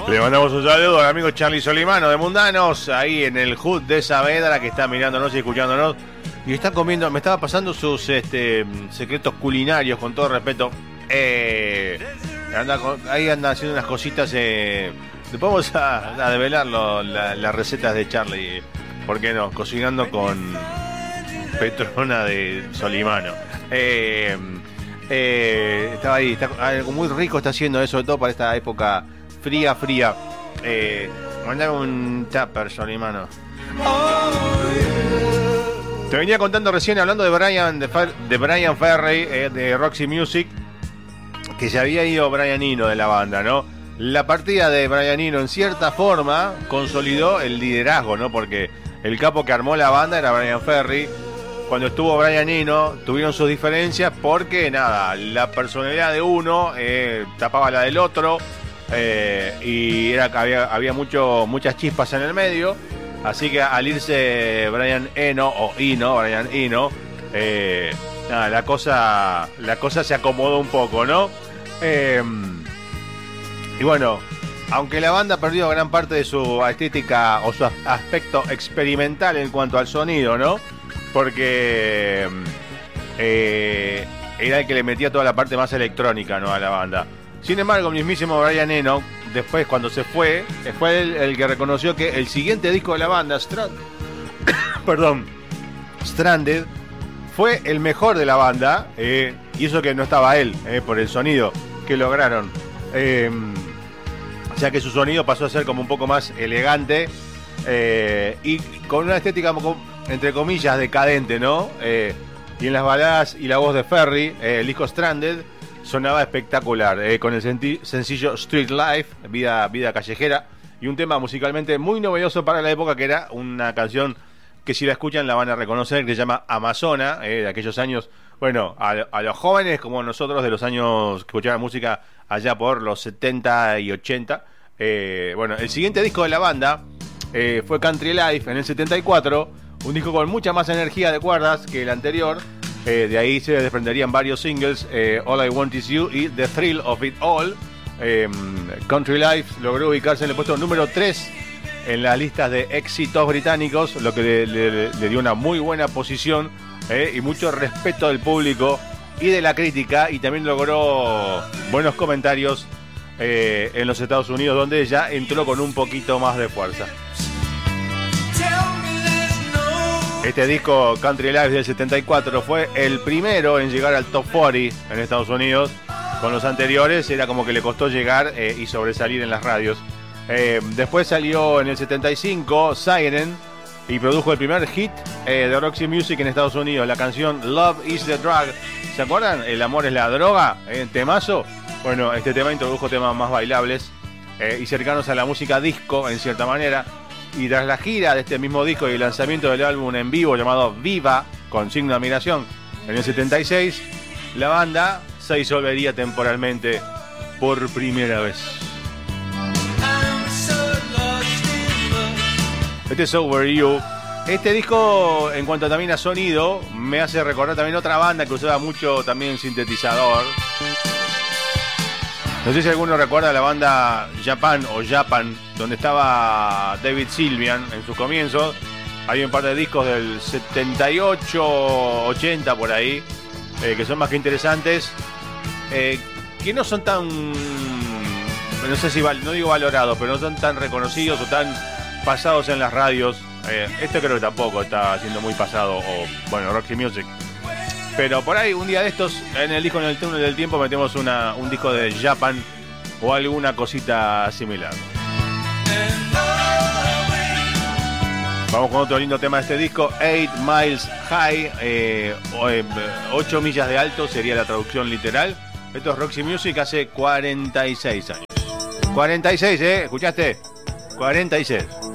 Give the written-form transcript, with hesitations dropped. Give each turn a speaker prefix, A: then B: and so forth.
A: Le mandamos un saludo al amigo Charlie Solimano de Mundanos, ahí en el HUD de Saavedra, que está mirándonos y escuchándonos. Y está comiendo, me estaba pasando sus secretos culinarios, con todo respeto. Ahí anda haciendo unas cositas. Después vamos a develar las recetas de Charlie. ¿Por qué no? Cocinando con Petrona de Solimano. Estaba ahí, está algo muy rico está haciendo eso, sobre todo para esta época fría. Mandame un tupper, Solimano. Te venía contando recién, hablando de Brian Ferry, de Roxy Music, que se había ido Brian Eno de la banda, ¿no? La partida de Brian Eno, en cierta forma, consolidó el liderazgo, ¿no? Porque el capo que armó la banda era Brian Ferry. Cuando estuvo Brian Eno, tuvieron sus diferencias porque, nada, la personalidad de uno tapaba la del otro, y había muchas chispas en el medio. Así que al irse Brian Eno, nada, la cosa se acomodó un poco, ¿no? Y bueno, aunque la banda perdió gran parte de su estética o su aspecto experimental en cuanto al sonido, ¿no? Porque era el que le metía toda la parte más electrónica, ¿no?, a la banda. Sin embargo, el mismísimo Brian Eno, después cuando se fue el que reconoció que el siguiente disco de la banda, Stranded, fue el mejor de la banda, y eso que no estaba él, por el sonido que lograron. Ya que su sonido pasó a ser como un poco más elegante, y con una estética, entre comillas, decadente, ¿no? Y en las baladas y la voz de Ferry, el disco Stranded sonaba espectacular, con el sencillo Street Life, vida callejera, y un tema musicalmente muy novedoso para la época, que era una canción que, si la escuchan, la van a reconocer, que se llama Amazona, de aquellos años. Bueno, a los jóvenes como nosotros, de los años que escuchaban música allá por los 70 y 80. Bueno, el siguiente disco de la banda fue Country Life en el 74, un disco con mucha más energía de cuerdas que el anterior. De ahí se desprenderían varios singles, All I Want Is You y The Thrill of It All. Country Life logró ubicarse en el puesto número 3 en las listas de éxitos británicos, lo que le dio una muy buena posición, y mucho respeto del público y de la crítica, y también logró buenos comentarios en los Estados Unidos, donde ya entró con un poquito más de fuerza. Este disco Country Life del 74 fue el primero en llegar al Top 40 en Estados Unidos. Con los anteriores era como que le costó llegar y sobresalir en las radios. Después salió en el 75 Siren y produjo el primer hit de Roxy Music en Estados Unidos, la canción Love is the Drug. ¿Se acuerdan? El amor es la droga, temazo. Bueno, este tema introdujo temas más bailables y cercanos a la música disco, en cierta manera. Y tras la gira de este mismo disco y el lanzamiento del álbum en vivo llamado Viva, con signo de admiración, en el 76, la banda se disolvería temporalmente por primera vez. Este es Over You. Este disco, en cuanto también a sonido, me hace recordar también otra banda que usaba mucho también sintetizador. No sé si alguno recuerda la banda Japan, donde estaba David Sylvian en sus comienzos. Hay un par de discos del 78, 80 por ahí, que son más que interesantes, que no son tan, no sé si, no digo valorados, pero no son tan reconocidos o tan pasados en las radios. Este creo que tampoco está siendo muy pasado, o bueno, Roxy Music. Pero por ahí, un día de estos, en el disco En el Túnel del Tiempo, metemos un disco de Japan o alguna cosita similar. Vamos con otro lindo tema de este disco, 8 Miles High, 8 millas de alto sería la traducción literal. Esto es Roxy Music hace 46 años. 46, ¿escuchaste? 46.